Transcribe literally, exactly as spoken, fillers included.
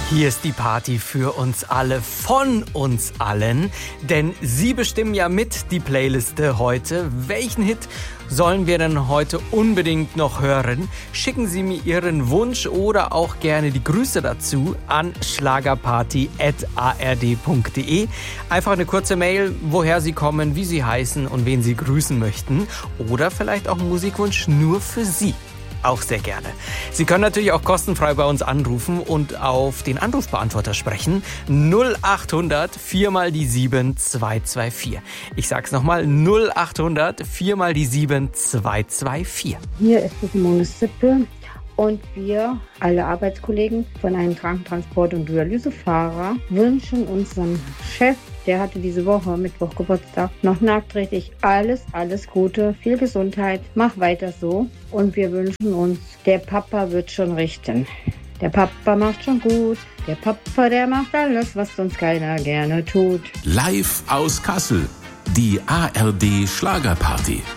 Hier ist die Party für uns alle, von uns allen, denn Sie bestimmen ja mit die Playliste heute. Welchen Hit sollen wir denn heute unbedingt noch hören? Schicken Sie mir Ihren Wunsch oder auch gerne die Grüße dazu an schlagerparty at a r d punkt d e. Einfach eine kurze Mail, woher Sie kommen, wie Sie heißen und wen Sie grüßen möchten. Oder vielleicht auch einen Musikwunsch nur für Sie. Auch sehr gerne. Sie können natürlich auch kostenfrei bei uns anrufen und auf den Anrufbeantworter sprechen. null acht hundert vier mal die sieben zwei zwei vier. Ich sag's nochmal, null acht hundert vier mal die sieben zwei zwei vier. Hier ist das Simone Sippe und wir, alle Arbeitskollegen von einem Krankentransport- und Dialysefahrer, wünschen unserem Chef, der hatte diese Woche Mittwoch Geburtstag, noch nachträglich alles, alles Gute, viel Gesundheit, mach weiter so. Und wir wünschen uns, der Papa wird schon richten. Der Papa macht schon gut, der Papa, der macht alles, was sonst keiner gerne tut. Live aus Kassel, die A R D Schlagerparty.